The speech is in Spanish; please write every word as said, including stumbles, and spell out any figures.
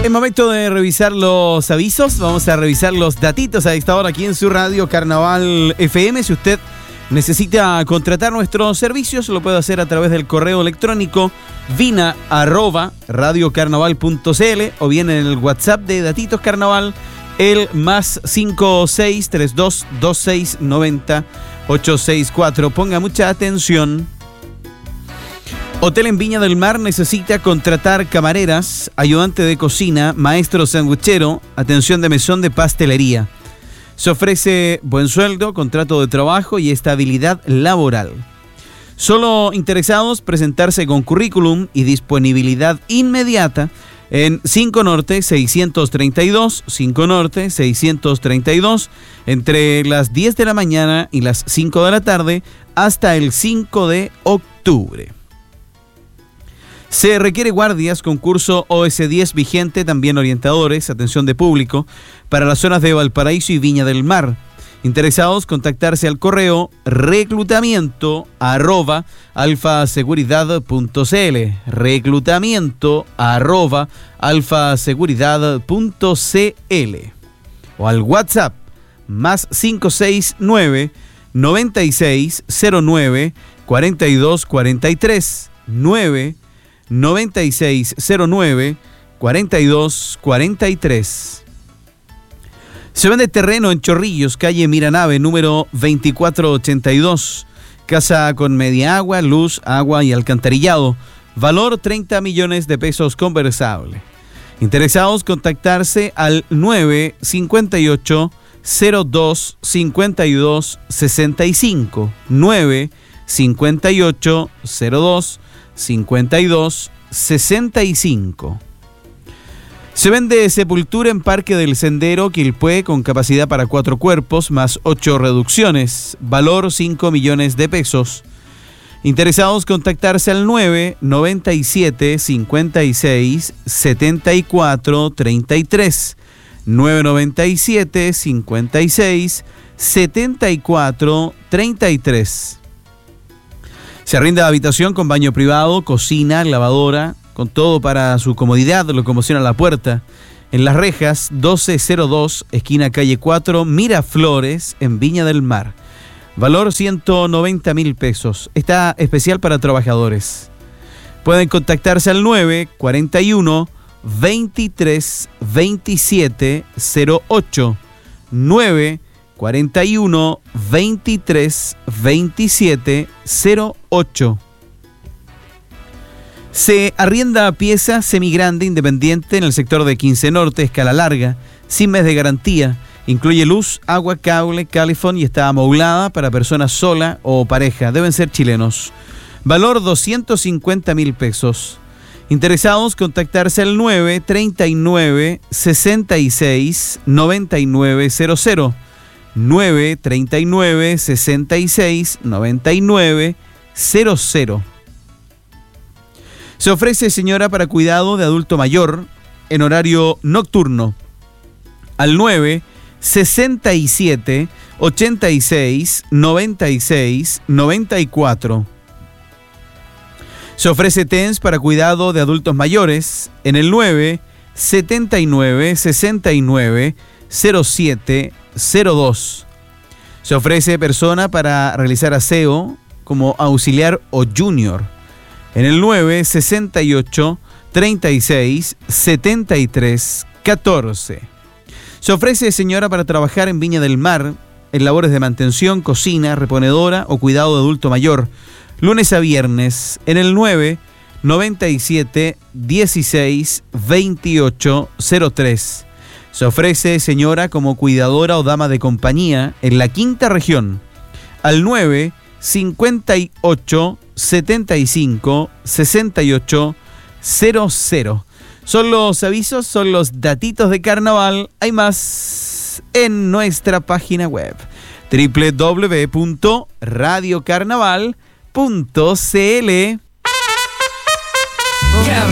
Es momento de revisar los avisos. Vamos a revisar los datitos a esta hora aquí en su radio Carnaval F M. Si usted necesita contratar nuestros servicios, lo puede hacer a través del correo electrónico vina arroba radiocarnaval punto c l o bien en el WhatsApp de Datitos Carnaval, el más cinco seis tres dos dos seis nueve cero ocho seis cuatro. Ponga mucha atención. Hotel en Viña del Mar necesita contratar camareras, ayudante de cocina, maestro sandwichero, atención de mesón de pastelería. Se ofrece buen sueldo, contrato de trabajo y estabilidad laboral. Solo interesados presentarse con currículum y disponibilidad inmediata en cinco Norte seiscientos treinta y dos, cinco Norte seiscientos treinta y dos, entre las diez de la mañana y las cinco de la tarde hasta el cinco de octubre. Se requiere guardias, concurso O S diez vigente, también orientadores, atención de público, para las zonas de Valparaíso y Viña del Mar. Interesados, contactarse al correo reclutamiento arroba alfaseguridad punto c l, reclutamiento arroba alfaseguridad punto c l, o al WhatsApp más cinco seis nueve noventa y seis cero nueve cuarenta y dos cuarenta y tres, nueve noventa y seis cero nueve cuarenta y dos cuarenta y tres. Se vende terreno en Chorrillos, calle Miranave, número veinticuatro ochenta y dos. Casa con media agua, luz, agua y alcantarillado. Valor treinta millones de pesos conversable. Interesados, contactarse al nueve cincuenta y ocho cero dos cincuenta y dos sesenta y cinco. nueve cincuenta y ocho cero dos cincuenta y dos sesenta y cinco. Se vende sepultura en Parque del Sendero, Quilpué, con capacidad para cuatro cuerpos, más ocho reducciones. Valor cinco millones de pesos. Interesados, contactarse al nueve noventa y siete cincuenta y seis setenta y cuatro treinta y tres. nueve noventa y siete cincuenta y seis setenta y cuatro treinta y tres. Se arrenda habitación con baño privado, cocina, lavadora, con todo para su comodidad, locomoción a la puerta. En Las Rejas, doce cero dos, esquina calle cuatro, Miraflores, en Viña del Mar. Valor ciento noventa mil pesos. Está especial para trabajadores. Pueden contactarse al nueve cuarenta y uno veintitrés veintisiete cero ocho. nueve cuarenta y uno veintitrés veintisiete cero ocho. Se arrienda pieza semigrande independiente en el sector de quince Norte, escala larga, sin mes de garantía. Incluye luz, agua, cable, calefón y está amoblada para personas sola o pareja. Deben ser chilenos. Valor doscientos cincuenta mil pesos. Interesados, contactarse al nueve treinta y nueve sesenta y seis noventa y nueve cero cero. nueve treinta y nueve sesenta y seis noventa y nueve cero cero. Se ofrece señora para cuidado de adulto mayor en horario nocturno al nueve sesenta y siete ochenta y seis noventa y seis noventa y cuatro. Se ofrece T E N S para cuidado de adultos mayores en el nueve setenta y nueve sesenta y nueve cero siete cero dos. Se ofrece persona para realizar aseo como auxiliar o junior en el nueve sesenta y ocho treinta y seis setenta y tres catorce. Se ofrece señora para trabajar en Viña del Mar en labores de mantención, cocina, reponedora o cuidado de adulto mayor, lunes a viernes en el nueve noventa y siete dieciséis veintiocho cero tres. Se ofrece señora como cuidadora o dama de compañía en la quinta región al nueve cincuenta y ocho setenta y cinco sesenta y ocho cero cero. Son los avisos, son los datitos de carnaval. Hay más en nuestra página web doble u doble u doble u punto radio carnaval punto c l.